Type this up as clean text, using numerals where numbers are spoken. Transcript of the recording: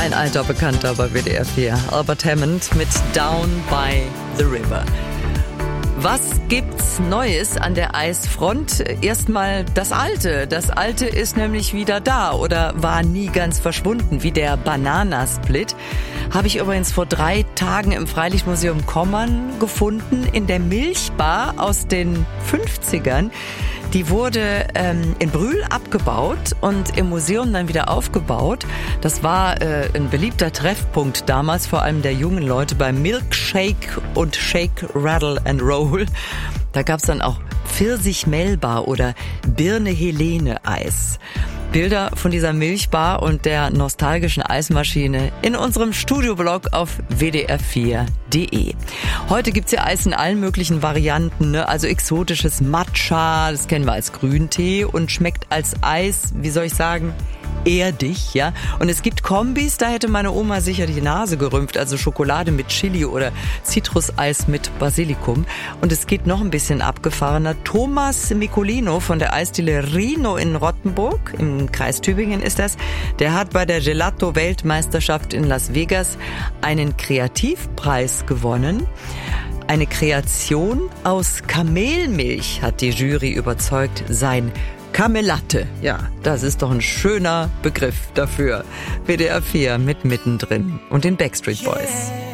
Ein alter Bekannter bei WDR 4, Albert Hammond mit Down by the River. Was gibt's Neues an der Eisfront? Erstmal das Alte. Das Alte ist nämlich wieder da oder war nie ganz verschwunden, wie der Bananasplit. Habe ich übrigens vor 3 Tagen im Freilichtmuseum Kommern gefunden, in der Milchbar aus den 50ern. Die wurde in Brühl abgebaut und im Museum dann wieder aufgebaut. Das war ein beliebter Treffpunkt damals, vor allem der jungen Leute beim Milkshake und Shake, Rattle and Roll. Da gab's dann auch Pfirsich-Melba oder Birne-Helene-Eis. Bilder von dieser Milchbar und der nostalgischen Eismaschine in unserem Studioblog auf wdr4.de. Heute gibt's ja Eis in allen möglichen Varianten, ne? Also exotisches Matcha, das kennen wir als Grüntee und schmeckt als Eis, wie soll ich sagen, erdig, ja. Und es gibt Kombis, da hätte meine Oma sicher die Nase gerümpft, also Schokolade mit Chili oder Zitruseis mit Basilikum. Und es geht noch ein bisschen abgefahrener. Thomas Micolino von der Eisdiele Rino in Rottenburg, im Kreis Tübingen ist das, der hat bei der Gelato-Weltmeisterschaft in Las Vegas einen Kreativpreis gewonnen. Eine Kreation aus Kamelmilch hat die Jury überzeugt, sein Kamelatte. Ja, das ist doch ein schöner Begriff dafür. WDR 4 mit Mittendrin und den Backstreet Boys.